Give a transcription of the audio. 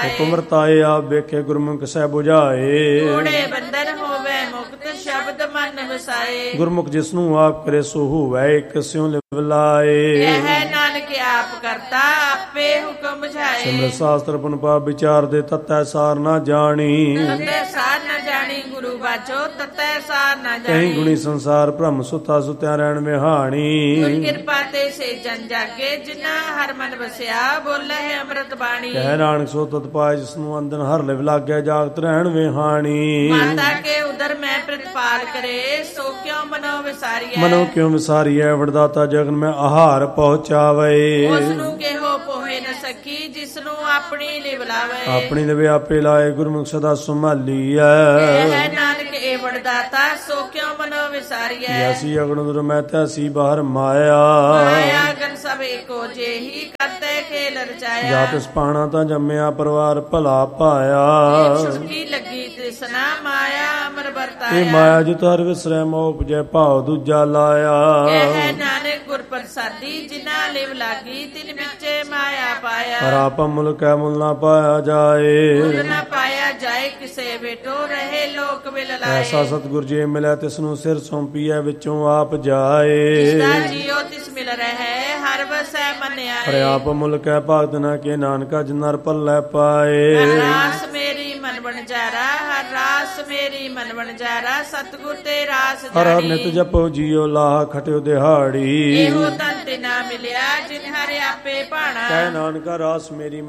ਹੁਕਮ ਵਰਤਾਏ ਆਪ ਵੇਖੇ ਗੁਰਮੁਖ ਸਹਿ 부ਝਾਏ। ਕੂੜੇ ਬੰਧਨ ਹੋਵੇ ਮੁਕਤ ਸ਼ਬਦ ਮਨ ਵਸਾਏ। ਗੁਰਮੁਖ ਜਿਸਨੂੰ ਆਪ ਕਰੇ ਸੋ ਹੋਵੇ ਕਿਸਿਉ ਲਿਵ ਲਾਏ। ਕਹਿ ਨਾਨਕ ਆਪ ਕਰਤਾ ਆਪੇ ਹੁਕਮ ਬੁਝਾਏ। ਸਿਮਰਤ ਸ਼ਾਸਤਰ ਪੁਨ ਪਾਪ ਵਿਚਾਰ ਦੇ ਤਤੈ ਸਾਰ ਨਾ ਜਾਣੀ। ਤਤੈ ਸਾਰ ਨਾ ਜਾਣੀ ਗੁਰੂ ਬਾਝੋ ਤਤੈ ਸਾਰ ਨਾ ਕਹੀਂ ਜਾਣੀ। ਗੁਣੀ ਸੰਸਾਰ ਭ੍ਰਮ ਸੁਤਾ ਸੁਤਿਆ ਰਹਿਣ ਵਿਹਾਣੀ। ਗੁਰ ਕਿਰਪਾ ਤੇ ਸੇ ਜਨ ਜਾਗੇ ਜਿਨਾ ਹਰ ਮਨ ਵਸਿਆ ਬੋਲੇ ਅੰਮ੍ਰਿਤ ਬਾਣੀ। ਕਹਿ ਨਾਨਕ ਸੋ ਤਤ ਪਾਏ ਜਿਸਨੂੰ ਅੰਦਨ ਹਰ ਲਿਵ ਲਾਗੈ ਜਾਗਤ ਰਹਿਣ ਵਿਹਾਣੀ। ਮਾਤਾ ਕੇ ਉਦਰ ਮੈਂ ਪ੍ਰਤਪਾਲ ਕਰੇ ਸੋ ਕਿਉ ਮਨੋ ਵਿਸਾਰੀਐ। ਮਨੋ ਕਿਉ ਵਿਸਾਰੀਐ ਵਡਦਾਤਾ ਜਗਨ ਮੈਂ ਆਹਾਰ ਪਹੁੰਚਾਵੇ। ਉਸ ਨੂੰ ਕਿਹੋ ਪੋਹੇ ਨ ਸਕੀ ਜਿਸ ਨੂੰ ਆਪਣੀ ਲਿਵ ਲਾਵੇ। ਆਪਣੀ ਲਿਵ ਆਪੇ ਲਾਏ ਗੁਰਮੁਖ ਸਦਾ ਸੰਭਾਲੀਐ। ਕਹਿ ਨਾਨਕ ਏ ਵਡਦਾਤਾ ਸੋ ਕਿਉ ਮਨੋ ਵਿਸਾਰੀਐ। ਜੈਸੀ ਅਗਨ ਦੁਰ ਮੈਂ ਤੈਸੀ ਬਾਹਰ ਮਾਇਆ। ਮਾਇਆ ਗਨ ਸਭ ਏਕੋ ਜਿਹੀ ਕਰਤੇ ਖੇਲ ਰਚਾਇਆ। ਜਾ ਤਿਸ ਪਾਣਾ ਤਾਂ ਜੰਮਿਆ ਪਰਿਵਾਰ ਭਲਾ ਪਾਇਆ। ਸੁਖੀ ਲੱਗੀ ਤ੍ਰਿਸ਼ਨਾ ਮਾਇਆ ਅਮਰ ਇਹ ਵਰਤਾਇਆ। ਮਾਇਆ ਜਿਤ ਹਰ ਵਿਸਰੈ ਮੋਹ ਉਪਜੈ ਭਾਵ ਦੂਜਾ ਲਾਇਆ। ਕਹਿ ਨਾਨਕ ਗੁਰ ਪ੍ਰਸਾਦੀ ਜਿਨਾ ਲਿਵ ਲਾਗੀ ਤਿਨ ਵਿੱਚੇ ਮਾਇਆ ਪਾਇਆ। ਪਰ ਆਪ ਮੁਲ ਕੈ ਮੁਲ ਨਾ ਪਾਇਆ ਜਾਏ। ਮੁੱਲ ਨਾ ਪਾਇਆ ਜਾਏ ਕਿਸੇ ਬੇਟੋ ਰਹੇ ਲੋਕ ਵਿਲ ਲਾਏ। ਐਸਾ ਸਤਿਗੁਰ ਜੀ ਮਿਲਿਆ ਤਿਸ ਨੂੰ ਸਿਰ ਸੌਂਪੀਐ ਵਿੱਚੋਂ ਆਪ ਜਾਏ। ਜਿਸਦਾ ਜੀਉ ਤਿਸ ਮਿਲ ਰਹੇ ਹਰ ਵਸੈ ਮੰਨਿਆ। ਪਰ ਆਪ ਮੁਲ ਕੈ ਭਗਤ ਨਾ ਕੇ ਨਾਨਕਾ ਜਿਨਰ ਪੱਲੇ ਪਾਏ। ਹਰ ਰਾਸ ਮੇਰੀ ਮਨ ਵਣਜਾਰਾ ਹਰ ਰਾਸ ਮੇਰੀ ਮਨ ਵਣਜਾਰਾ ਸਤਿਗੁਰ ਤੇ ਰਾਸ ਹਰ ਹਰ ਜਾਣੀ। ਨਿਤ ਜਪੋ ਜੀਉ ਲਾਹ ਖਟਿਓ ਦਿਹਾੜੀ। ਇਹੋ ਤਨ ਤੇ ਨਾ ਮਿਲਿਆ ਜਿਨ ਹਰਿ ਆਪੇ ਭਾਣਾ। ਕਹਿ ਨਾਨਕਾ ਰਾਸ ਮੇਰੀ